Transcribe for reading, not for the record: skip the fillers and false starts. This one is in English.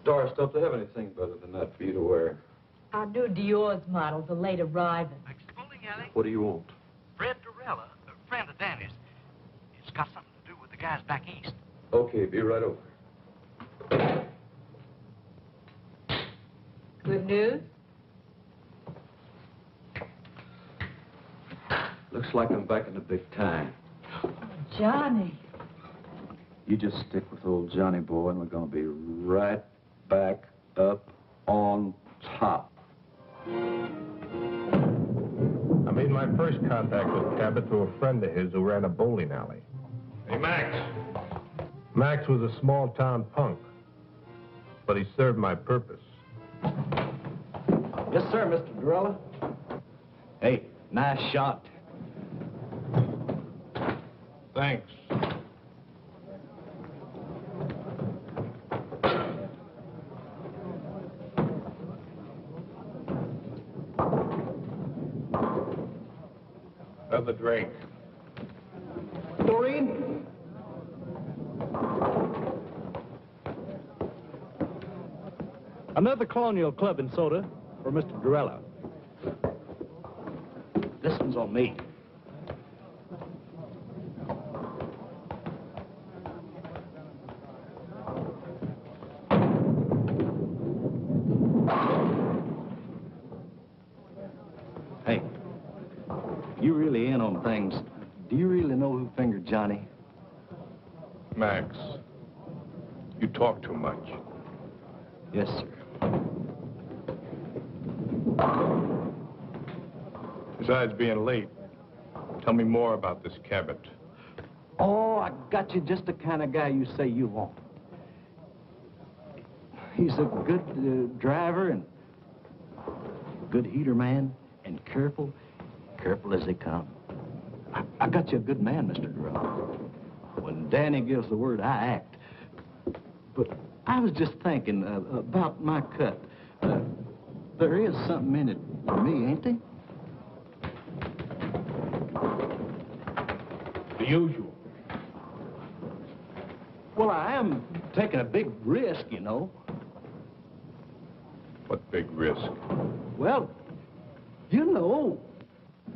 Doris, don't they have anything better than that for you to wear? Our new Dior's models are late arriving. Bowling alley? What do you want? Fred Durella, a friend of Danny's. It's got something to do with the guys back east. Okay, be right over. Good news? Looks like I'm back in the big time. Johnny. You just stick with old Johnny boy, and we're gonna be right back up on top. I made my first contact with Cabot through a friend of his who ran a bowling alley. Hey, Max. Max was a small-town punk, but he served my purpose. Yes, sir, Mr. Durella. Hey, nice shot. Thanks. Another drink. Doreen? Another Colonial Club and soda for Mr. Durella. This one's on me. Hey, you really in on things. Do you really know who fingered Johnny? Max, you talk too much. Yes, sir. Besides being late, tell me more about this Cabot. Oh, I got you just the kind of guy you say you want. He's a good driver and good heater man and careful as they come. I got you a good man, Mr. Durella. When Danny gives the word, I act. But I was just thinking about my cut. There is something in it for me, ain't there? The usual. Well, I am taking a big risk, you know. What big risk? Well, you know,